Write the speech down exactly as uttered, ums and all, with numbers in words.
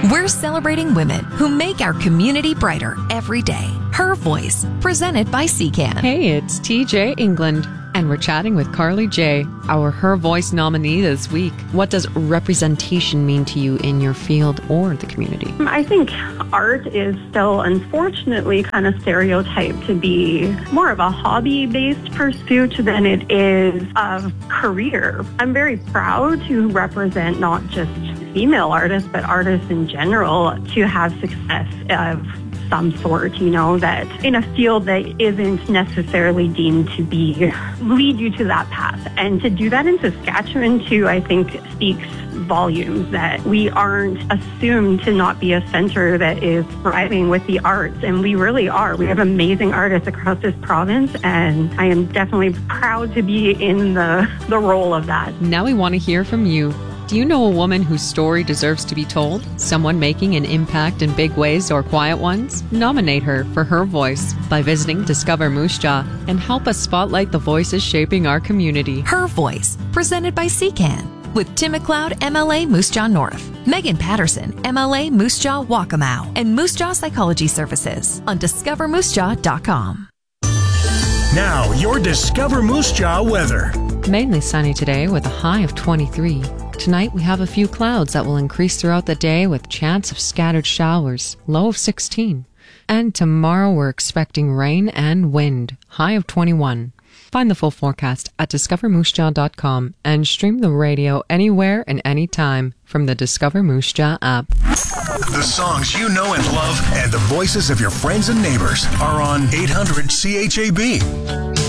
We're celebrating women who make our community brighter every day. Her Voice, presented by C C A N. Hey, it's T J England, and we're chatting with Carly J, our Her Voice nominee this week. What does representation mean to you in your field or the community? I think art is still, unfortunately, kind of stereotyped to be more of a hobby-based pursuit than it is a career. I'm very proud to represent not just female artists, but artists in general, to have success of some sort, you know, that in a field that isn't necessarily deemed to be lead you to that path. And to do that in Saskatchewan too, I think speaks volumes that we aren't assumed to not be a center that is thriving with the arts. And we really are. We have amazing artists across this province, and I am definitely proud to be in the, the role of that. Now we want to hear from you. Do you know a woman whose story deserves to be told? Someone making an impact in big ways or quiet ones? Nominate her for Her Voice by visiting Discover Moose Jaw and help us spotlight the voices shaping our community. Her Voice, presented by C C A N, with Tim McLeod, M L A Moose Jaw North, Megan Patterson, M L A Moose Jaw Waccamaw, and Moose Jaw Psychology Services on discover moose jaw dot com. Now, your Discover Moose Jaw weather. Mainly sunny today with a high of twenty-three. Tonight we have a few clouds that will increase throughout the day with chance of scattered showers, low of sixteen. And tomorrow we're expecting rain and wind, high of twenty-one. Find the full forecast at discover moose jaw dot com and stream the radio anywhere and anytime from the Discover Moose Jaw app. The songs you know and love and the voices of your friends and neighbors are on eight hundred C H A B.